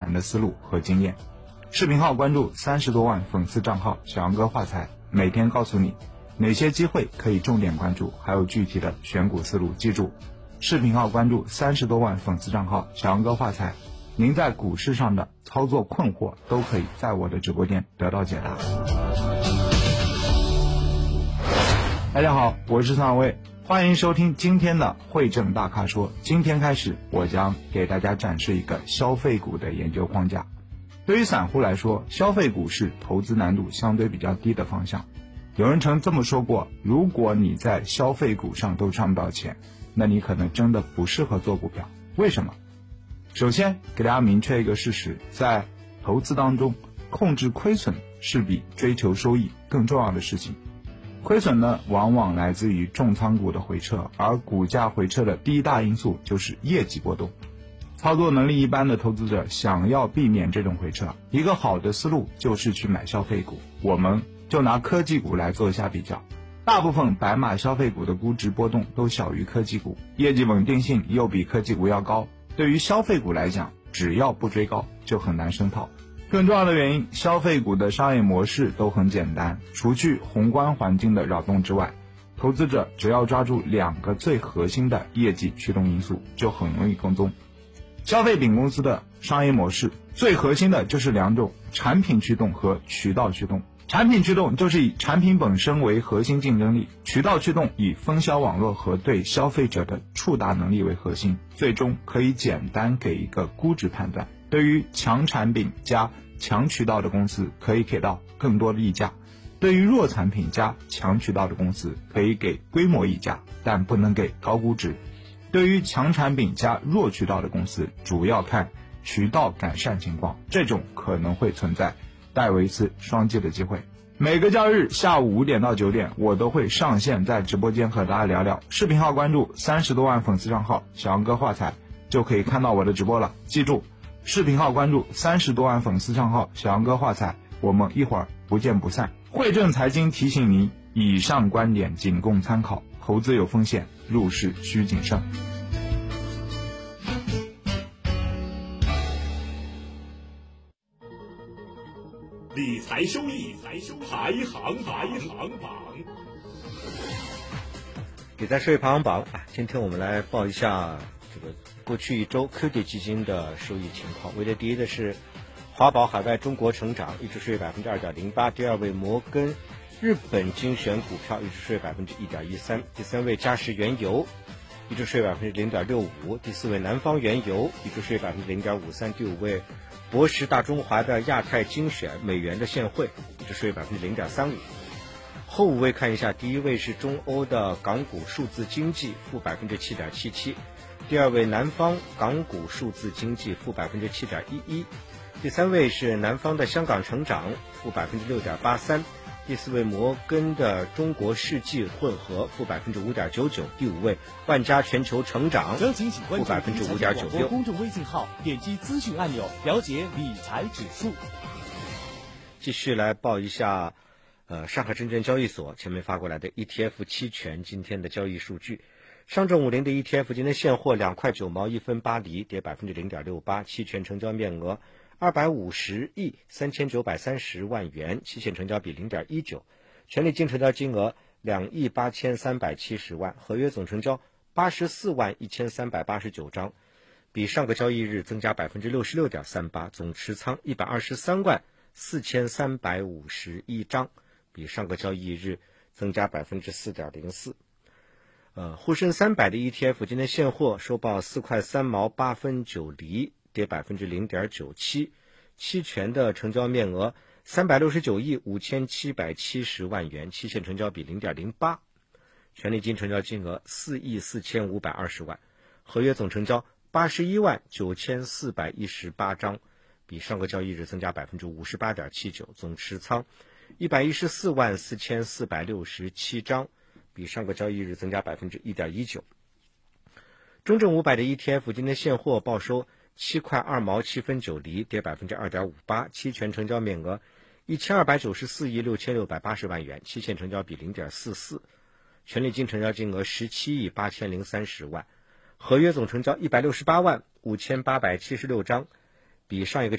然的思路和经验。视频号关注30多万粉丝账号小杨哥发财，每天告诉你哪些机会可以重点关注，还有具体的选股思路。记住，视频号关注30多万粉丝账号小杨哥发财，您在股市上的操作困惑都可以在我的直播间得到解答。大家好，我是孙卫，欢迎收听今天的汇证大咖说。今天开始，我将给大家展示一个消费股的研究框架。对于散户来说，消费股是投资难度相对比较低的方向。有人曾这么说过，如果你在消费股上都赚不到钱，那你可能真的不适合做股票。为什么？首先给大家明确一个事实，在投资当中，控制亏损是比追求收益更重要的事情。亏损呢，往往来自于重仓股的回撤，而股价回撤的第一大因素就是业绩波动。操作能力一般的投资者想要避免这种回撤，一个好的思路就是去买消费股。我们就拿科技股来做一下比较，大部分白马消费股的估值波动都小于科技股，业绩稳定性又比科技股要高。对于消费股来讲，只要不追高就很难升套。更重要的原因，消费股的商业模式都很简单，除去宏观环境的扰动之外，投资者只要抓住2个最核心的业绩驱动因素，就很容易跟踪。消费品公司的商业模式最核心的就是2种，产品驱动和渠道驱动。产品驱动就是以产品本身为核心竞争力，渠道驱动以分销网络和对消费者的触达能力为核心，最终可以简单给一个估值判断。对于强产品加强渠道的公司，可以给到更多的溢价；对于弱产品加强渠道的公司，可以给规模溢价，但不能给高估值。对于强产品加弱渠道的公司，主要看渠道改善情况，这种可能会存在戴维斯双击的机会。每个交易日下午5点到9点，我都会上线在直播间和大家聊聊。视频号关注30多万粉丝账号小杨哥发财，就可以看到我的直播了。记住，视频号关注30多万粉丝账号小杨哥发财，我们一会儿不见不散。汇证财经提醒您，以上观点仅供参考，投资有风险，入市需谨慎。 理财收益排行榜。 理财收益排行榜啊，今天我们来报一下这个过去一周 QD 基金的收益情况。位列第一的是华宝海外中国成长，预值税 2.08%； 第二位摩根日本精选股票，预值税 1.13%； 第三位嘉实原油，预值税 0.65%； 第四位南方原油，预值税 0.53%； 第五位博时大中华的亚太精选美元的现汇，预值税 0.35%。后五位看一下，第一位是中欧的港股数字经济，负 7.77%； 第二位南方港股数字经济，负 7.11%； 第三位是南方的香港成长，负 6.83%； 第四位摩根的中国世纪混合，负 5.99%； 第五位万家全球成长，负 5.96%。 公众微信号，点击资讯按钮了解理财指数。 继续来报一下上海证券交易所前面发过来的 ETF 期权今天的交易数据。上证50的 ETF 今天现货2块9毛1分8厘，跌 0.68%， 期权成交面额250亿3930万元，期限成交比 0.19， 权利净成交金额2亿8370万，合约总成交84万1389张，比上个交易日增加 66.38%， 总持仓123万4351张，比上个交易日增加 4.04%。沪深300的 ETF 今天现货收报4块3毛8分9厘，跌 0.97%， 期权的成交面额369亿5770万元，期限成交比 0.08， 权利金成交金额4亿4520万，合约总成交81万9418张，比上个交易日增加 58.79%， 总持仓114万4467张，比上个交易日增加 1.19%。 中证500的 ETF 今天现货报收7块2毛7分9厘，跌 2.58%， 期权成交面额1294亿6680万元，期限成交比 0.44， 权利金成交金额17亿8030万，合约总成交168万5876张，比上一个